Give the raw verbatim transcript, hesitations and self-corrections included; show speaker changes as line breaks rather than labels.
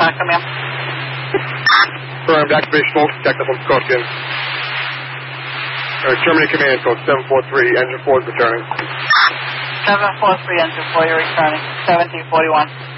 uh, come in.
Confirmed activation smoke detected from Scorpion. Uh, Germany command code seven four three, engine four is returning.
seven four three, engine four, you're returning. seventeen forty-one.